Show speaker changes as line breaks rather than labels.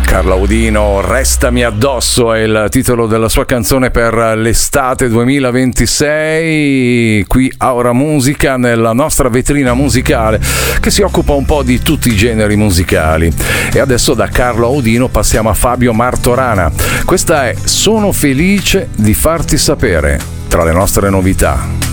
Carlo Audino, Restami addosso è il titolo della sua canzone per l'estate 2026, qui a Ora Musica, nella nostra vetrina musicale che si occupa un po' di tutti i generi musicali. E adesso da Carlo Audino passiamo a Fabio Martorana. Questa è Sono felice di farti sapere, tra le nostre novità.